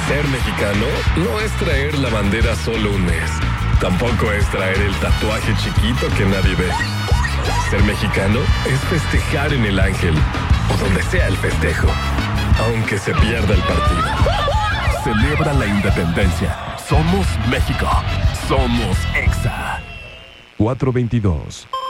Ser mexicano no es traer la bandera solo un mes. Tampoco es traer el tatuaje chiquito que nadie ve. Ser mexicano es festejar en el Ángel o donde sea el festejo, aunque se pierda el partido. Celebra la independencia. Somos México. Somos EXA. 422.